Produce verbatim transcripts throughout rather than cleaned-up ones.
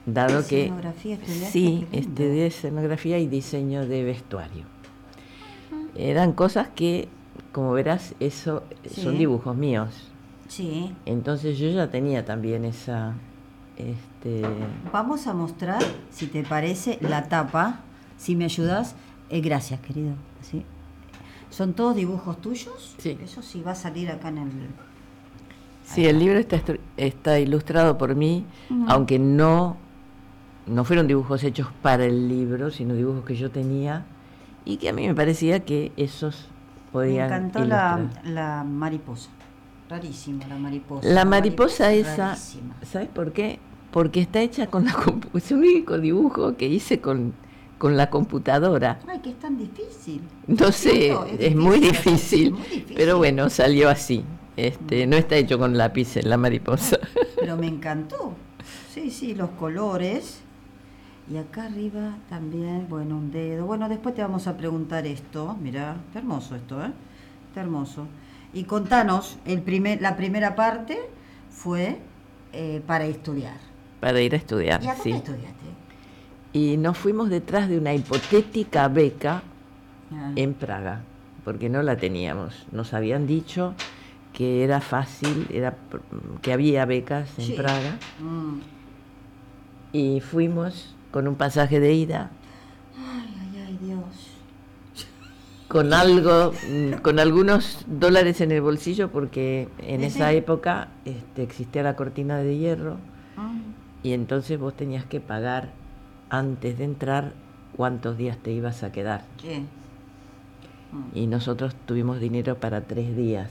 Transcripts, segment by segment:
dado que Escenografía, estudiaste, sí, qué lindo. estudié escenografía y diseño de vestuario. Eran cosas que, como verás, eso Sí. son dibujos míos. Sí. Entonces yo ya tenía también esa... Este, Vamos a mostrar, si te parece, la tapa. Si me ayudas. Eh, gracias, querido. ¿Sí? ¿Son todos dibujos tuyos? Sí. Eso sí va a salir acá en el... sí, Ahí el está. libro está, estru- está ilustrado por mí, Ujú. aunque no, no fueron dibujos hechos para el libro, sino dibujos que yo tenía y que a mí me parecía que esos Me podían encantó ilustrar. la, la mariposa. Rarísima la mariposa. La mariposa es esa, rarísima. ¿sabes por qué? Porque está hecha con la compu- es el único dibujo que hice con, con la computadora. Ay, que es tan difícil. No sé, ¿Cierto? es muy hacer- difícil, muy difícil. pero bueno, salió así. Este, no está hecho con lápiz la mariposa. Pero me encantó. Sí, sí, los colores. Y acá arriba también, bueno, un dedo. Bueno, después te vamos a preguntar esto. Mirá, está hermoso esto, ¿eh? Está hermoso. Y contanos, el primer, la primera parte fue eh, para estudiar. Para ir a estudiar, ¿Y a dónde sí. estudiaste? Y nos fuimos detrás de una hipotética beca Ah, en Praga, porque no la teníamos. Nos habían dicho que era fácil, era que había becas en sí. Praga, Mm. y fuimos con un pasaje de ida, Ay, ay, ay, Dios. con algo, mm, con algunos dólares en el bolsillo, porque en Sí, esa sí. época este, existía la cortina de hierro, Mm. y entonces vos tenías que pagar antes de entrar cuántos días te ibas a quedar. Sí. Mm. Y nosotros tuvimos dinero para tres días.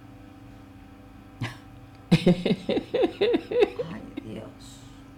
Ay, Dios.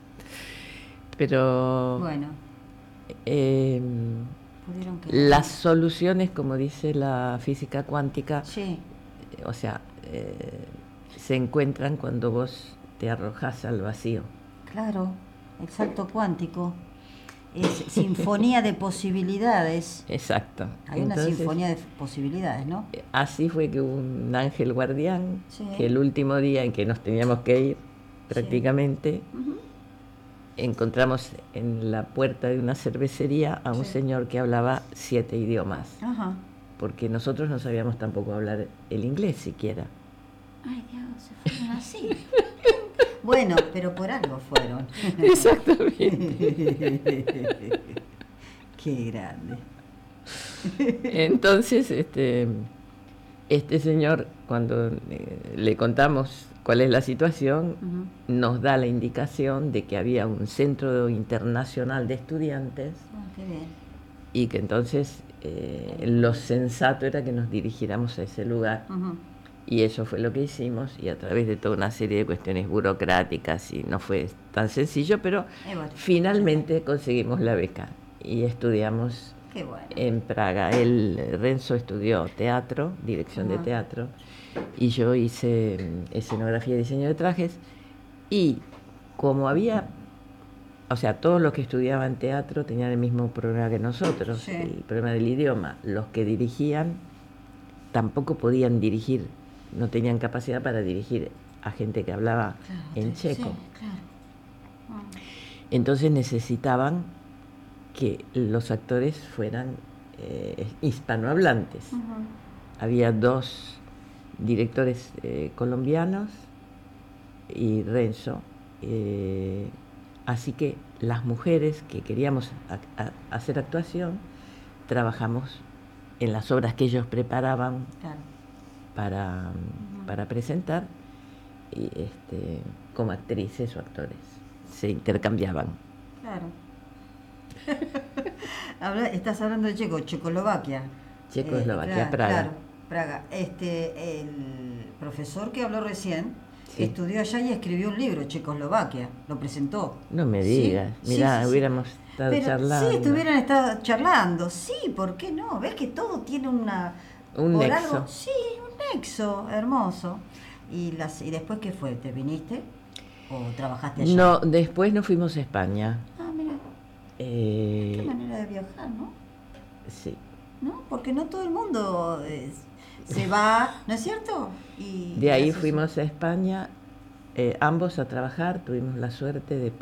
Pero Bueno, eh, pudieron quedar. las soluciones, como dice la física cuántica, Sí. o sea, eh, se encuentran cuando vos te arrojas al vacío. Claro, exacto cuántico. Es sinfonía de posibilidades. Exacto. Hay una Entonces, sinfonía de posibilidades, ¿no? así fue que un ángel guardián, Sí. que el último día en que nos teníamos que ir, prácticamente, Ujú. encontramos en la puerta de una cervecería a un Sí. señor que hablaba siete idiomas, Ajá. porque nosotros no sabíamos tampoco hablar el inglés siquiera. Ay, Dios, se fueron así. Bueno, pero por algo fueron. Exactamente. Qué grande. Entonces, este, este señor, cuando eh, le contamos cuál es la situación, Ujú. nos da la indicación de que había un centro internacional de estudiantes Ah, qué bien. y que entonces eh, lo sensato era que nos dirigiéramos a ese lugar. Ujú. Y eso fue lo que hicimos, y a través de toda una serie de cuestiones burocráticas, y no fue tan sencillo, pero Eh, bueno, finalmente conseguimos la beca y estudiamos qué bueno. en Praga. Él, Renzo, estudió teatro, dirección de Ajá. teatro, y yo hice mm, escenografía y diseño de trajes. Y como había, o sea, todos los que estudiaban teatro tenían el mismo problema que nosotros, Sí. el problema del idioma. Los que dirigían tampoco podían dirigir, no tenían capacidad para dirigir a gente que hablaba Claro, en sí, checo. claro. Ah. Entonces necesitaban que los actores fueran eh, hispanohablantes. Ujú. Había dos directores eh, colombianos y Renzo. eh, así que las mujeres que queríamos a- a- hacer actuación, trabajamos en las obras que ellos preparaban Claro. para, Ujú. para presentar, y este, como actrices o actores. Se intercambiaban. Claro. Habla- estás hablando de Checo, Checoslovaquia. Checoslovaquia, Eh, cla- Praga. Claro, Praga. Este, el profesor que habló recién Sí. estudió allá y escribió un libro, Checoslovaquia. Lo presentó. No me Sí, digas, sí, mirá, sí, sí. hubiéramos estado Pero charlando. sí, estuvieran estado charlando. Sí, ¿por qué no? ¿Ves que todo tiene una... Un por nexo. algo- sí, un nexo, hermoso. ¿Y, las, ¿Y después qué fue? ¿Te viniste? ¿O trabajaste allá? No, después nos fuimos a España. Ah, mira, Eh, qué manera de viajar, ¿no? sí. ¿No? Porque no todo el mundo es- se va, ¿no es cierto? Y De ahí hace fuimos a España, eh, ambos a trabajar. Tuvimos la suerte de